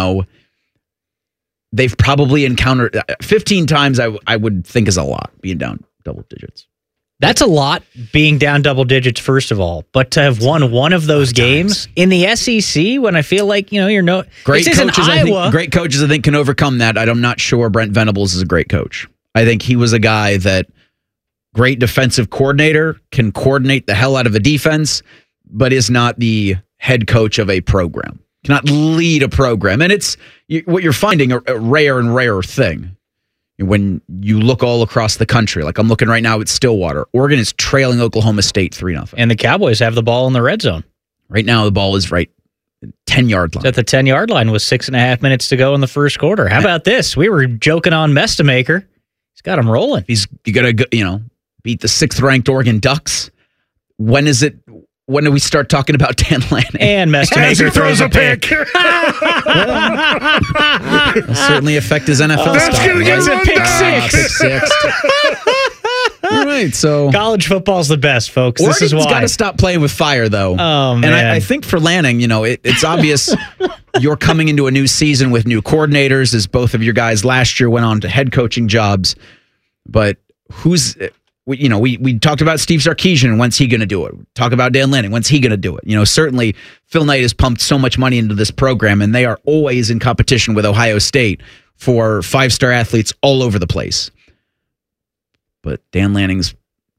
they've probably encountered 15 times I would think is a lot being down double digits. That's a lot being down double digits, first of all. But to have won one of those games in the SEC when I feel like, you're great coaches, great coaches, I think, can overcome that. I'm not sure Brent Venables is a great coach. I think he was a guy that great defensive coordinator, can coordinate the hell out of a defense, but is not the head coach of a program. Cannot lead a program. And it's what you're finding a rare and rarer thing when you look all across the country. Like I'm looking right now at Stillwater. Oregon is trailing Oklahoma State 3-0. And the Cowboys have the ball in the red zone. Right now, the ball is right 10-yard line. It's at the 10-yard line with 6.5 minutes to go in the first quarter. How about this? We were joking on Mestamaker. He's got him rolling. You got to, beat the 6th-ranked Oregon Ducks. When do we start talking about Dan Lanning? And Mestamaker throws a pick. It'll certainly affect his NFL stock. That's going to get a pick six. All right, so college football's the best, folks. This is why. Oregon's got to stop playing with fire, though. Oh, man. And I think for Lanning, it's obvious you're coming into a new season with new coordinators, as both of your guys last year went on to head coaching jobs. But we talked about Steve Sarkisian. When's he going to do it? Talk about Dan Lanning. When's he going to do it? Certainly Phil Knight has pumped so much money into this program, and they are always in competition with Ohio State for 5-star athletes all over the place. But Dan Lanning's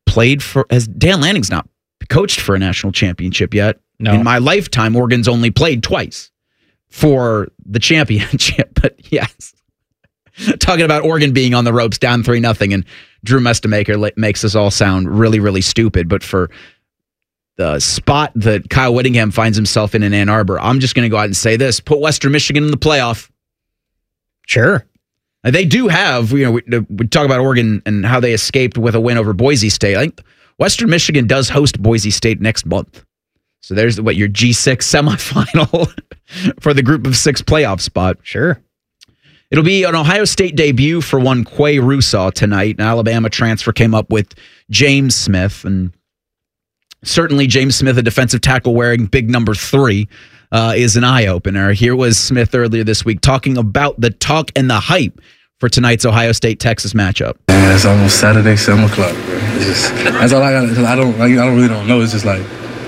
not coached for a national championship yet. No. In my lifetime, Oregon's only played twice for the championship. But yes, talking about Oregon being on the ropes down 3-0 and Drew Mestamaker makes us all sound really, really stupid. But for the spot that Kyle Whittingham finds himself in Ann Arbor, I'm just going to go out and say this. Put Western Michigan in the playoff. Sure. They do have, we talk about Oregon and how they escaped with a win over Boise State. I think Western Michigan does host Boise State next month. So there's your G6 semifinal for the group of 6 playoff spot. Sure. It'll be an Ohio State debut for one Quay Russaw tonight. An Alabama transfer came up with James Smith. And certainly James Smith, a defensive tackle wearing big number 3, is an eye-opener. Here was Smith earlier this week talking about the talk and the hype for tonight's Ohio State-Texas matchup. Man, it's almost Saturday, 7 o'clock, bro. That's all I got. I don't really know. It's just like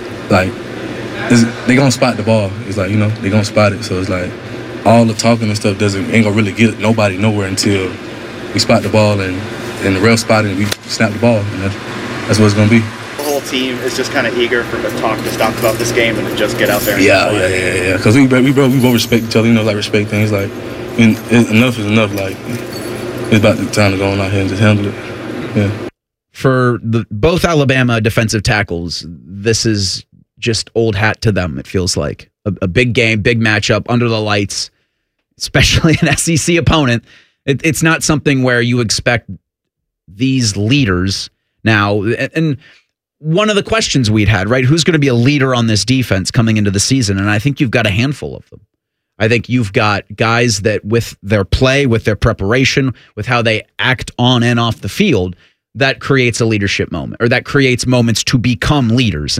they gonna spot the ball. It's like, they gonna spot it. So it's like all the talking and stuff ain't gonna really get nobody nowhere until we spot the ball and the real spot and we snap the ball. And that's what it's gonna be. The whole team is just kind of eager for the talk to stop about this game and to just get out there and play. Yeah. Because we both respect each other, respect things. Like, enough is enough. Like, it's about the time to go on out here and just handle it. Yeah. For both Alabama defensive tackles, this is just old hat to them, it feels like. A big game, big matchup, under the lights, especially an SEC opponent. It's not something where you expect these leaders now. And one of the questions we'd had, right? Who's going to be a leader on this defense coming into the season? And I think you've got a handful of them. I think you've got guys that with their play, with their preparation, with how they act on and off the field, that creates a leadership moment, or that creates moments to become leaders. And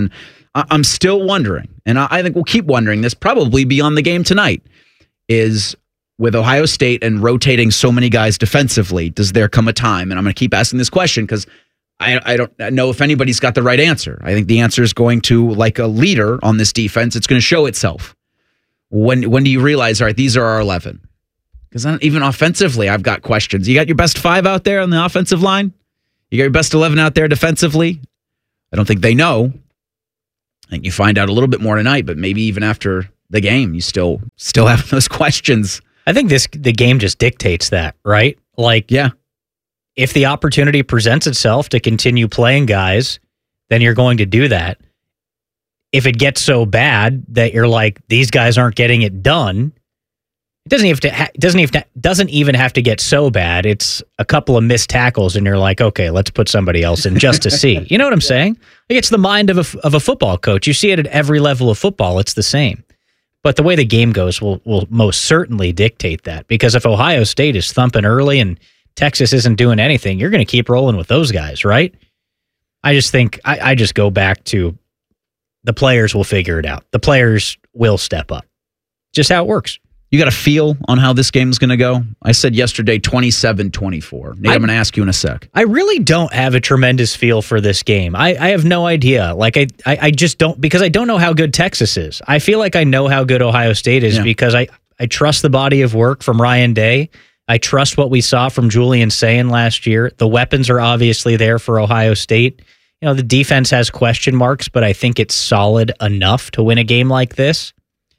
I'm still wondering, and I think we'll keep wondering this probably beyond the game tonight, is with Ohio State and rotating so many guys defensively, does there come a time, and I'm going to keep asking this question because I don't know if anybody's got the right answer. I think the answer is going to, like a leader on this defense, it's going to show itself. When do you realize, all right, these are our 11? Because even offensively, I've got questions. You got your best 5 out there on the offensive line? You got your best 11 out there defensively? I don't think they know. I think you find out a little bit more tonight, but maybe even after the game, you still have those questions. I think the game just dictates that, right? Like, yeah, if the opportunity presents itself to continue playing guys, then you're going to do that. If it gets so bad that you're like, these guys aren't getting it done, it doesn't even have to get so bad. It's a couple of missed tackles, and you're like, okay, let's put somebody else in just to see. You know what I'm saying? Like, it's the mind of a football coach. You see it at every level of football. It's the same. But the way the game goes will most certainly dictate that. Because if Ohio State is thumping early and Texas isn't doing anything, you're going to keep rolling with those guys, right? I just think I just go back to the players will figure it out. The players will step up. Just how it works. You got a feel on how this game's going to go? I said yesterday 27-24. Nate, I'm going to ask you in a sec. I really don't have a tremendous feel for this game. I have no idea. Like, I just don't, because I don't know how good Texas is. I feel like I know how good Ohio State is because I trust the body of work from Ryan Day. I trust what we saw from Julian Sayin last year. The weapons are obviously there for Ohio State. You know, the defense has question marks, but I think it's solid enough to win a game like this.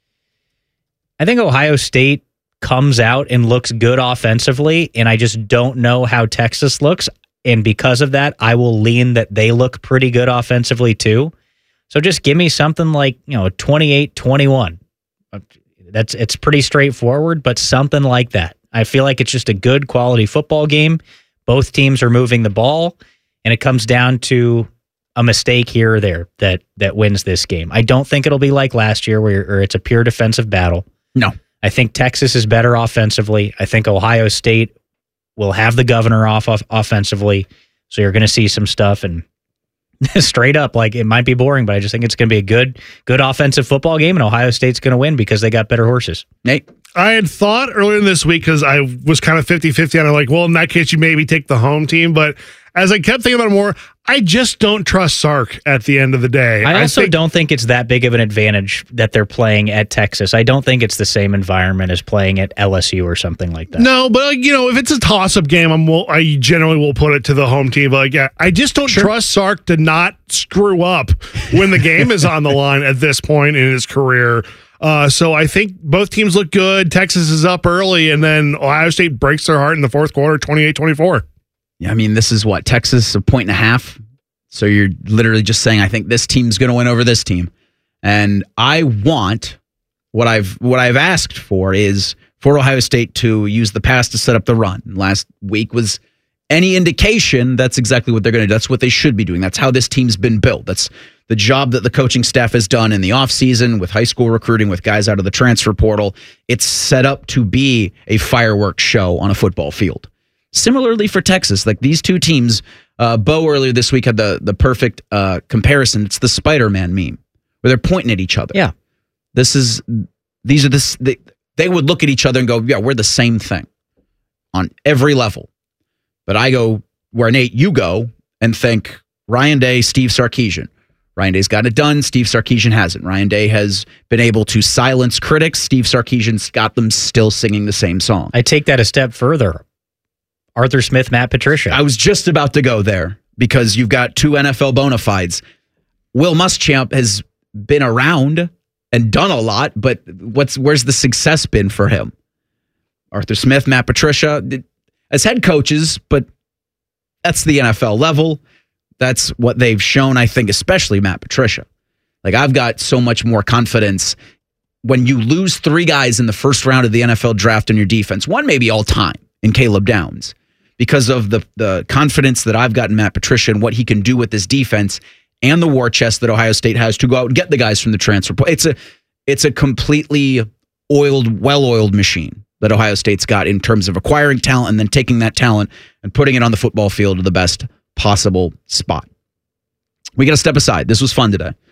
I think Ohio State comes out and looks good offensively, and I just don't know how Texas looks. And because of that, I will lean that they look pretty good offensively too. So just give me something like, 28-21. It's pretty straightforward, but something like that. I feel like it's just a good quality football game. Both teams are moving the ball, and it comes down to a mistake here or there that wins this game. I don't think it'll be like last year where it's a pure defensive battle. No. I think Texas is better offensively. I think Ohio State will have the governor off offensively. So you're going to see some stuff, and straight up, like, it might be boring, but I just think it's going to be a good offensive football game, and Ohio State's going to win because they got better horses. Nate? I had thought earlier in this week, because I was kind of 50-50, and I'm like, well, in that case, you maybe take the home team. But as I kept thinking about it more, I just don't trust Sark at the end of the day. I also don't think it's that big of an advantage that they're playing at Texas. I don't think it's the same environment as playing at LSU or something like that. No, but if it's a toss-up game, I generally will put it to the home team. But I just don't trust Sark to not screw up when the game is on the line at this point in his career. So I think both teams look good. Texas is up early, and then Ohio State breaks their heart in the fourth quarter, 28-24. Yeah, I mean, this is what, Texas, 1.5. So you're literally just saying, I think this team's going to win over this team. And I want, what I've asked for is for Ohio State to use the pass to set up the run. Last week was any indication that's exactly what they're going to do. That's what they should be doing. That's how this team's been built. That's the job that the coaching staff has done in the offseason with high school recruiting, with guys out of the transfer portal. It's set up to be a fireworks show on a football field. Similarly for Texas, like these two teams, Bo earlier this week had the perfect comparison. It's the Spider-Man meme where they're pointing at each other. Yeah. They would look at each other and go, yeah, we're the same thing on every level. But I go where, Nate, you go and think Ryan Day, Steve Sarkisian. Ryan Day's got it done. Steve Sarkisian hasn't. Ryan Day has been able to silence critics. Steve Sarkisian's got them still singing the same song. I take that a step further. Arthur Smith, Matt Patricia. I was just about to go there because you've got two NFL bona fides. Will Muschamp has been around and done a lot, but where's the success been for him? Arthur Smith, Matt Patricia, as head coaches, but that's the NFL level. That's what they've shown, I think, especially Matt Patricia. Like, I've got so much more confidence when you lose 3 guys in the first round of the NFL draft in your defense, one maybe all time in Caleb Downs, because of the confidence that I've got in Matt Patricia and what he can do with this defense and the war chest that Ohio State has to go out and get the guys from the transfer portal. It's a completely well-oiled machine that Ohio State's got in terms of acquiring talent and then taking that talent and putting it on the football field to the best possible spot. We got to step aside. This was fun today.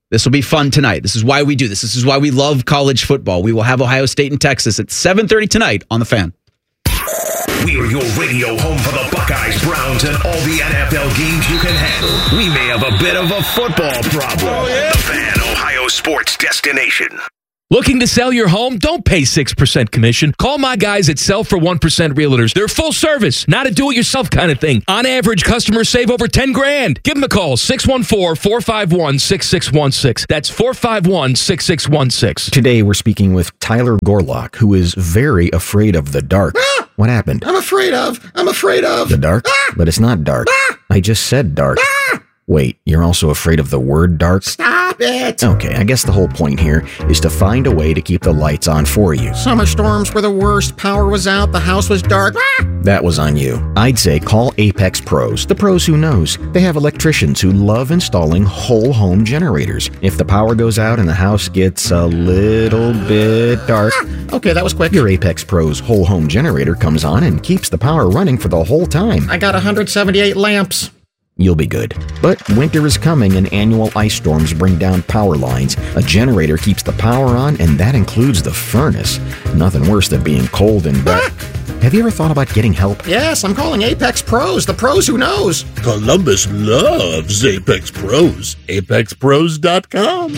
This will be fun tonight. This is why we do this. This is why we love college football. We will have Ohio State and Texas at 7:30 tonight on The Fan. We are your radio home for the Buckeyes, Browns, and all the NFL games you can handle. We may have a bit of a football problem. The Fan, Ohio sports destination. Looking to sell your home? Don't pay 6% commission. Call my guys at Sell for 1% Realtors. They're full service, not a do-it-yourself kind of thing. On average, customers save over $10,000. Give them a call, 614-451-6616. That's 451-6616. Today, we're speaking with Tyler Gorlock, who is very afraid of the dark. What happened? I'm afraid of. The dark? But it's not dark. I just said dark. Wait, you're also afraid of the word dark? Stop it! Okay, I guess the whole point here is to find a way to keep the lights on for you. Summer storms were the worst. Power was out. The house was dark. That was on you. I'd say call Apex Pros, the pros who knows. They have electricians who love installing whole home generators. If the power goes out and the house gets a little bit dark, okay, that was quick. Your Apex Pros whole home generator comes on and keeps the power running for the whole time. I got 178 lamps. You'll be good. But winter is coming and annual ice storms bring down power lines. A generator keeps the power on, and that includes the furnace. Nothing worse than being cold and wet. Have you ever thought about getting help? Yes, I'm calling Apex Pros, the pros who knows. Columbus loves Apex Pros. ApexPros.com.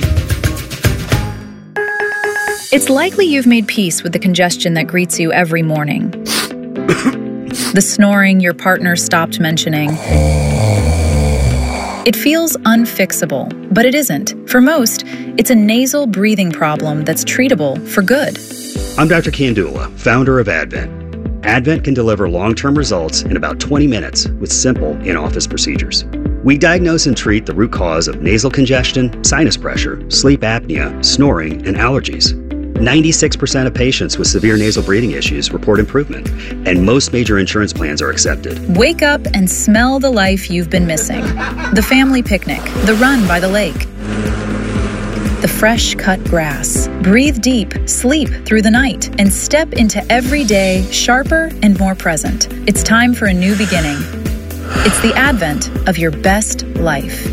It's likely you've made peace with the congestion that greets you every morning. The snoring your partner stopped mentioning. It feels unfixable, but it isn't. For most, it's a nasal breathing problem that's treatable for good. I'm Dr. Kandula, founder of Advent. Advent can deliver long-term results in about 20 minutes with simple in-office procedures. We diagnose and treat the root cause of nasal congestion, sinus pressure, sleep apnea, snoring, and allergies. 96% of patients with severe nasal breathing issues report improvement, and most major insurance plans are accepted. Wake up and smell the life you've been missing. The family picnic, the run by the lake, the fresh cut grass. Breathe deep, sleep through the night, and step into every day sharper and more present. It's time for a new beginning. It's the advent of your best life.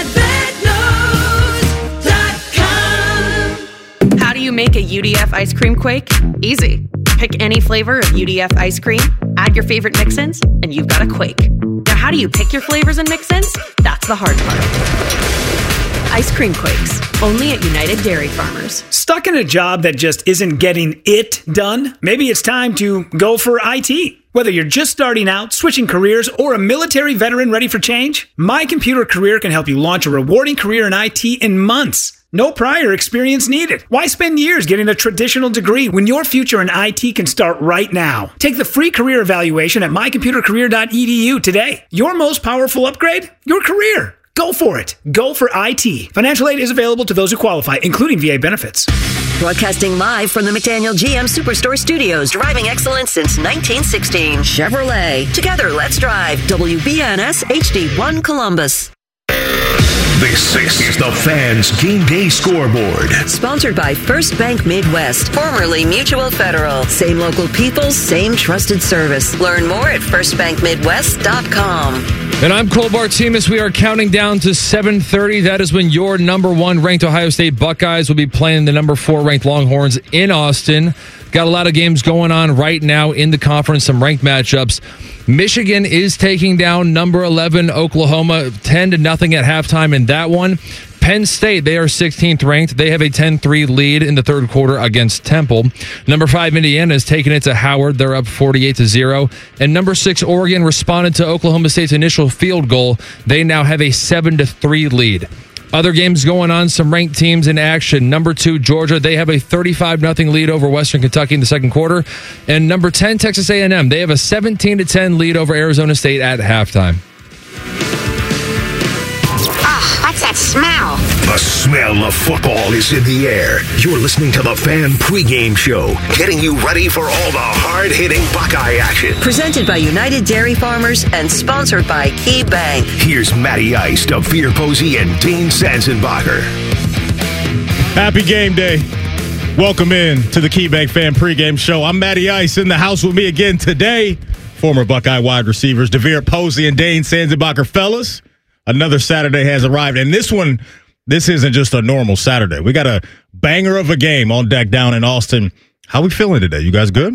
How do you make a UDF ice cream quake? Easy. Pick any flavor of UDF ice cream, add your favorite mix-ins, and you've got a quake. Now, how do you pick your flavors and mix-ins? That's the hard part. Ice cream quakes, only at United Dairy Farmers. Stuck in a job that just isn't getting it done? Maybe it's time to go for IT. Whether you're just starting out, switching careers, or a military veteran ready for change, My Computer Career can help you launch a rewarding career in IT in months. No prior experience needed. Why spend years getting a traditional degree when your future in IT can start right now? Take the free career evaluation at mycomputercareer.edu today. Your most powerful upgrade? Your career. Go for it. Go for IT. Financial aid is available to those who qualify, including VA benefits. Broadcasting live from the McDaniel GM Superstore Studios, driving excellence since 1916. Chevrolet. Together, let's drive. WBNS HD1 Columbus. This is the Fans Game Day Scoreboard. Sponsored by First Bank Midwest, formerly Mutual Federal. Same local people, same trusted service. Learn more at firstbankmidwest.com. And I'm Cole Bartimus. We are counting down to 7:30. That is when your number 1 ranked Ohio State Buckeyes will be playing the number 4 ranked Longhorns in Austin. Got a lot of games going on right now in the conference, some ranked matchups. Michigan is taking down number 11 Oklahoma 10-0 at halftime in that one. Penn State, they are 16th ranked. They have a 10-3 lead in the third quarter against Temple. Number 5 Indiana is taking it to Howard. They're up 48-0. And number 6 Oregon responded to Oklahoma State's initial field goal. They now have a 7-3 lead. Other games going on, some ranked teams in action. Number 2, Georgia, they have a 35-0 lead over Western Kentucky in the second quarter. And number 10, Texas A&M, they have a 17-10 lead over Arizona State at halftime. What's that smell? The smell of football is in the air. You're listening to the Fan Pregame Show, getting you ready for all the hard-hitting Buckeye action. Presented by United Dairy Farmers and sponsored by Key Bank. Here's Matty Ice, DeVere Posey, and Dane Sanzenbacher. Happy game day. Welcome in to the KeyBank Fan Pregame Show. I'm Matty Ice. In the house with me again today, former Buckeye wide receivers DeVere Posey and Dane Sanzenbacher. Fellas, another Saturday has arrived, and this one this isn't just a normal Saturday. We got a banger of a game on deck down in Austin. How we feeling today? You guys good?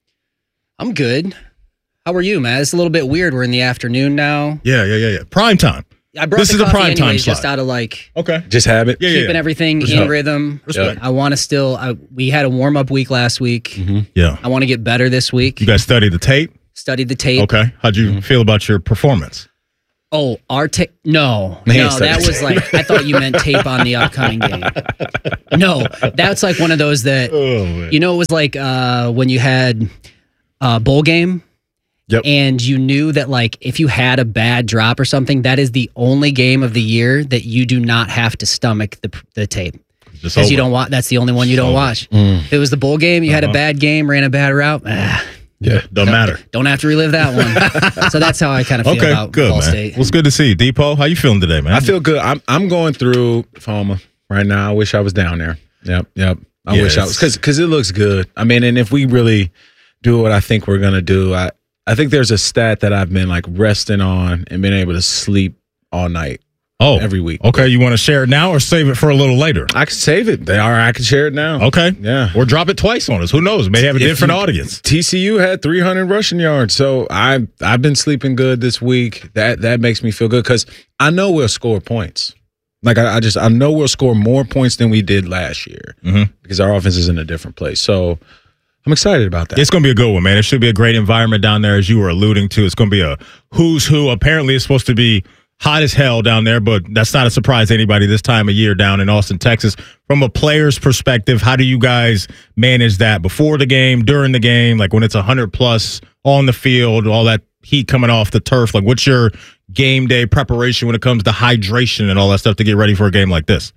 I'm good. How are you, man? It's a little bit weird. We're in the afternoon now. Yeah. Prime time. I brought this the is a coffee prime time anyways, slot. just out of like Okay. Just have it. keeping everything in rhythm. Respect. I want to still. We had a warm up week last week. Yeah. I want to get better this week. You guys studied the tape? Studied the tape. Okay. How'd you feel about your performance? Oh, our tape? No, Man, that was like, I thought you meant tape on the upcoming game. No, that's like one of those that, it was like when you had a bowl game. Yep. And you knew that, like, if you had a bad drop or something, that is the only game of the year that you do not have to stomach the tape. Because you don't watch. That's the only one you don't watch. If it was the bowl game, you had a bad game, ran a bad route. Don't matter. Don't have to relive that one. So that's how I kind of feel about good, Ball man. State. Well, it's good to see you. Depot, how you feeling today, man? I feel good. I'm going through FOMA right now. I wish I was down there. Yep. I wish I was, because it looks good. I mean, and if we really do what I think we're gonna do, I think there's a stat that I've been like resting on and been able to sleep all night. Every week. Okay, you want to share it now or save it for a little later? I can save it. I can share it now. Okay. Yeah. Or drop it twice on us. Who knows? May have a different audience. TCU had 300 rushing yards. So I've been sleeping good this week. That makes me feel good because I know we'll score points. Like I know we'll score more points than we did last year because our offense is in a different place. So I'm excited about that. It's going to be a good one, man. It should be a great environment down there, as you were alluding to. It's going to be a who's who. Apparently, it's supposed to be hot as hell down there, but that's not a surprise to anybody this time of year down in Austin, Texas. From a player's perspective, how do you guys manage that before the game, during the game, like when it's 100+ on the field, all that heat coming off the turf? Like, what's your game day preparation when it comes to hydration and all that stuff to get ready for a game like this?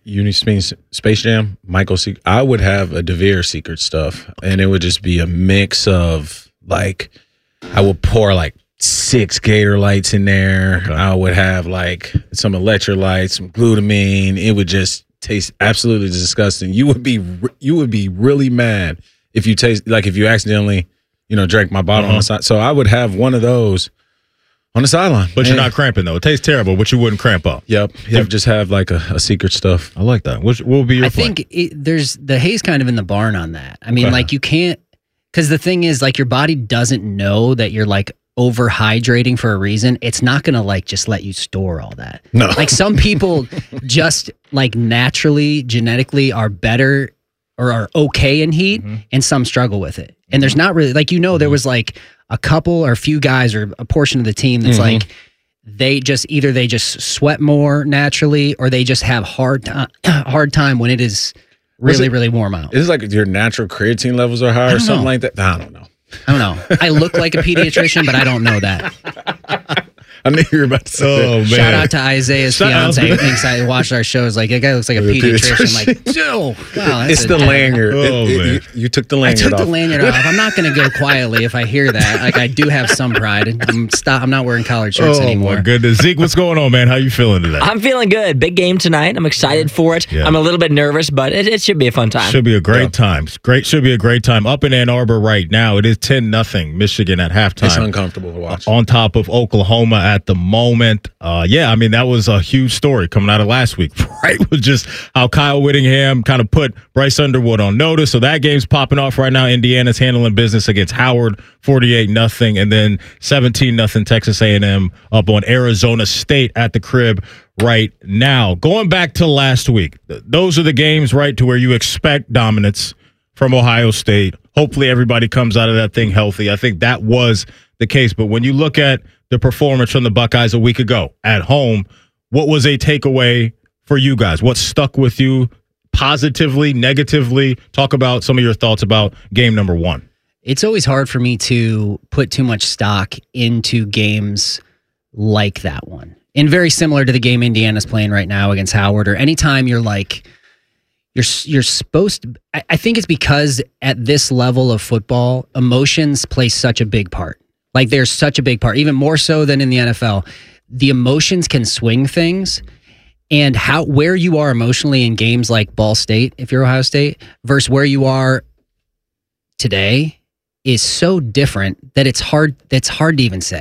Space Jam, Michael Secret. I would have a DeVere Secret stuff, and it would just be a mix of, like, I would pour like 6 Gator Lights in there. Okay. I would have like some electrolytes, some glutamine. It would just taste absolutely disgusting. You would be really mad if you accidentally, drank my bottle on the side. So I would have one of those on the sideline. But you're not cramping, though. It tastes terrible, but you wouldn't cramp up. Yep. You just have like a secret stuff. I like that. What will be your plan? I think there's the hay's kind of in the barn on that. I mean, like, you can't, because the thing is, like, your body doesn't know that you're like over hydrating for a reason. It's not gonna like just let you store all that. No. Like, some people just like naturally, genetically are better or are okay in heat, and some struggle with it. And there's not really, like, there was like a couple or a few guys or a portion of the team that's like they just sweat more naturally, or they just have hard time when it is really warm out. It's like your natural creatine levels are high or something like that. I don't know. I look like a pediatrician, but I don't know that. I knew you were about to say that. Man. Shout out to Isaiah's fiance who thinks I watched our shows. Like, that guy looks like a pediatrician. Like, Joe. Wow, it's the lanyard. You took the lanyard off. I took the lanyard off. I'm not going to go quietly if I hear that. Like, I do have some pride. I'm not wearing collared shirts anymore. Oh, my goodness. Zeke, what's going on, man? How you feeling today? I'm feeling good. Big game tonight. I'm excited for it. Yeah. I'm a little bit nervous, but it should be a fun time. Should be a great time. Should be a great time. Up in Ann Arbor right now, it is 10-0 Michigan at halftime. It's uncomfortable to watch. On top of Oklahoma at the moment. I mean, that was a huge story coming out of last week, right? With just how Kyle Whittingham kind of put Bryce Underwood on notice. So that game's popping off right now. Indiana's handling business against Howard, 48-0, and then 17-0 Texas A&M up on Arizona State at the crib right now. Going back to last week, those are the games, right, to where you expect dominance from Ohio State. Hopefully everybody comes out of that thing healthy. I think that was the case. But when you look at the performance from the Buckeyes a week ago at home, what was a takeaway for you guys? What stuck with you positively, negatively? Talk about some of your thoughts about game number 1. It's always hard for me to put too much stock into games like that one. And very similar to the game Indiana's playing right now against Howard, or anytime you're like, you're supposed to, I think it's because at this level of football, emotions play such a big part. Like, there's such a big part, even more so than in the NFL. The emotions can swing things, and where you are emotionally in games like Ball State, if you're Ohio State, versus where you are today is so different that it's hard to even say.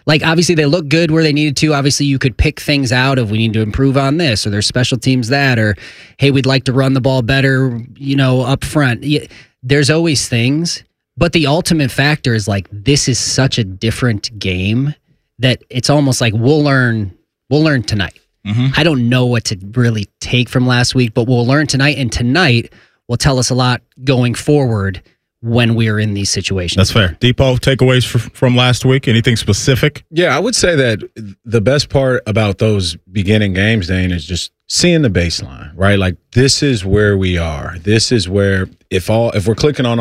Like, obviously, they look good where they needed to. Obviously, you could pick things out of we need to improve on this, or there's special teams that, or hey, we'd like to run the ball better, up front. There's always things, but the ultimate factor is like, this is such a different game that it's almost like we'll learn tonight. I don't know what to really take from last week, but we'll learn tonight, and tonight will tell us a lot going forward when we're in these situations. That's fair. Depot, takeaways from last week? Anything specific? Yeah, I would say that the best part about those beginning games, Dane, is just seeing the baseline, right? Like, this is where we are. This is where if we're clicking on